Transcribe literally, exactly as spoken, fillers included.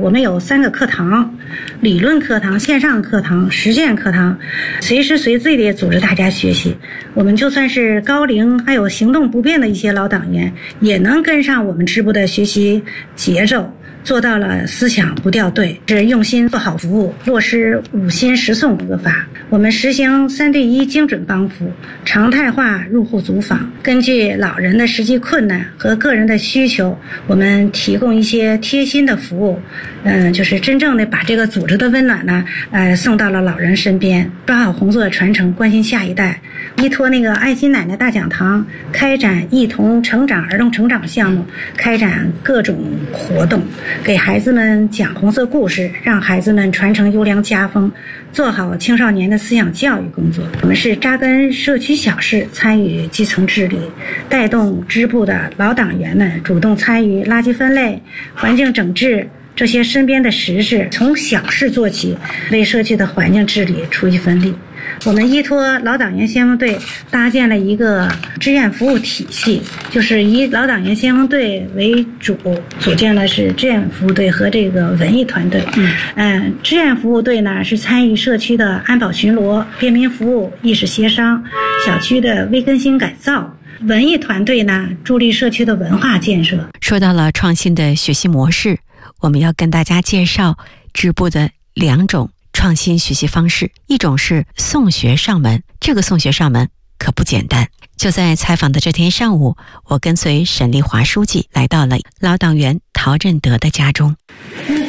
我们有三个课堂，理论课堂、线上课堂、实践课堂，随时随地地组织大家学习。我们就算是高龄还有行动不便的一些老党员，也能跟上我们支部的学习节奏，做到了思想不掉队，是用心做好服务，落实五心十送五个法。我们实行三对一精准帮扶，常态化入户走访，根据老人的实际困难和个人的需求，我们提供一些贴心的服务，嗯，就是真正的把这个组织的温暖呢，呃，送到了老人身边，抓好红色传承，关心下一代。依托那个爱心奶奶大讲堂，开展一同成长儿童成长项目，开展各种活动，给孩子们讲红色故事，让孩子们传承优良家风，做好青少年的思想教育工作。我们是扎根社区小事，参与基层治理，带动支部的老党员们主动参与垃圾分类、环境整治这些身边的实事，从小事做起，为社区的环境治理出一份力。我们依托老党员先锋队搭建了一个志愿服务体系，就是以老党员先锋队为主，组建的是志愿服务队和这个文艺团队。嗯，嗯，志愿服务队呢是参与社区的安保巡逻、便民服务、意识协商、小区的微更新改造。文艺团队呢助力社区的文化建设。 说到了创新的学习模式，我们要跟大家介绍支部的两种创新学习方式，一种是送学上门，这个送学上门可不简单。就在采访的这天上午，我跟随沈丽华书记来到了老党员陶振德的家中。